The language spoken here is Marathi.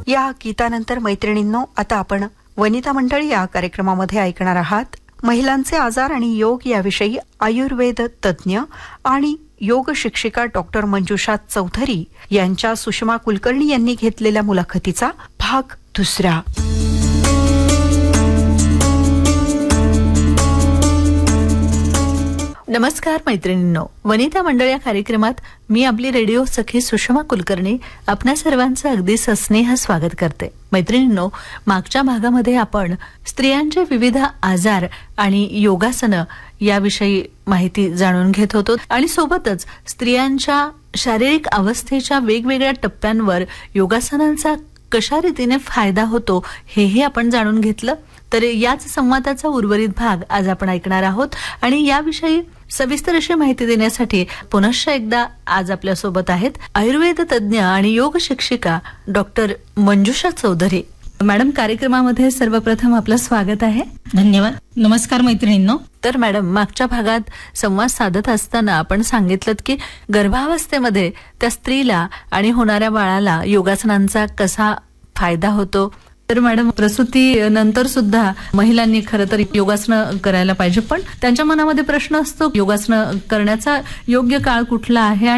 या गीतानंतर मैत्रिणींनो, आता आपण वनिता मंडळी या कार्यक्रमामध्ये ऐकणार आहात महिलांचे आजार आणि योग याविषयी आयुर्वेद तज्ज्ञ आणि योग शिक्षिका डॉक्टर मंजुषा चौधरी यांच्या सुषमा कुलकर्णी यांनी घेतलेल्या मुलाखतीचा भाग दुसरा. नमस्कार मैत्रिणींनो, वनिता मंडळ या कार्यक्रमात मी आपली रेडिओ सखी सुषमा कुलकर्णी आपणा सर्वांचं अगदी सस्नेह स्वागत करते. मैत्रिणींनो, मागच्या भागामध्ये आपण स्त्रियांचे विविध आजार आणि योगासनं याविषयी माहिती जाणून घेत होतो आणि सोबतच स्त्रियांच्या शारीरिक अवस्थेच्या वेगवेगळ्या टप्प्यांवर योगासनांचा कशा रीतीने फायदा होतो हेही आपण जाणून घेतलं. तर याच संवादाचा उर्वरित भाग आज आपण ऐकणार आहोत आणि याविषयी सविस्तर अशी माहिती देण्यासाठी पुनश्च एकदा आज आपल्या सोबत आहेत आयुर्वेद तज्ज्ञ आणि योग शिक्षिका डॉक्टर मंजुषा चौधरी. मॅडम, कार्यक्रमामध्ये सर्वप्रथम आपलं स्वागत आहे. धन्यवाद. नमस्कार मैत्रिणींनो. तर मॅडम, मागच्या भागात संवाद साधत असताना आपण सांगितलं की गर्भावस्थेमध्ये त्या स्त्रीला आणि होणाऱ्या बाळाला योगासनांचा कसा फायदा होतो. तर मॅडम, प्रसूती नंतर सुद्धा महिलांनी खरं तर योगासनं करायला पाहिजे, पण त्यांच्या मनामध्ये प्रश्न असतो योगासनं करण्याचा योग्य काळ कुठला आहे